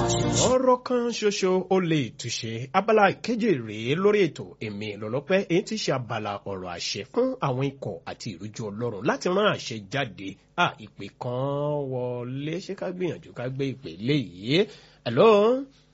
ọ̀rọ̀ kan ṣoṣo ó lè túṣe abala ìkeje rèé lórí ètò èmi lọ́lọ́pẹ́ èyí tí ṣe abala ọ̀rọ̀ àṣẹ fún àwọn ikọ̀ àti ìrújú ọlọ́run láti rán àṣẹ jáde ìpè kan wọlé ṣé ká gbìyànjú ká gbé ìpè léyìí. Hello.